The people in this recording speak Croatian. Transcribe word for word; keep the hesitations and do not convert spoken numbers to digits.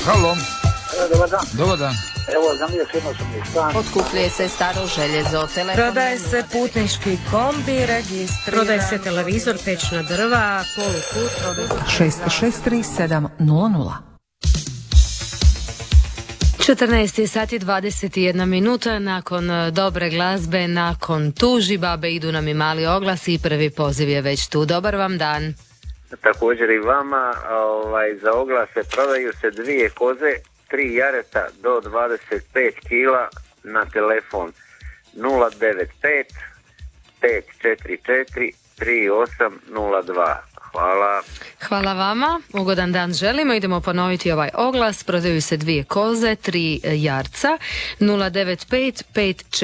Halo. Evo, dobar dan. Dobar dan. Evo, zanimljivo jedno sam je stan. Otkupljuje se staro željezo, telefon. Prodaje se putnički kombi, registriran. Prodaje se televizor, pečna drva, polukut. šest šest tri sedam nula nula. četrnaest sati dvadeset jedna minuta. Nakon dobre glazbe, nakon tuži babe, idu nam i mali oglasi i prvi poziv je već tu. Dobar vam dan. Također i vama, ovaj, za oglase prodaju se dvije koze, tri jareta do dvadeset pet kila na telefon nula devet pet pet četiri četiri tri osam nula dva. Hvala. Hvala vama, ugodan dan želimo. Idemo ponoviti ovaj oglas. Prodaju se dvije koze, tri jarca, nula devet pet pet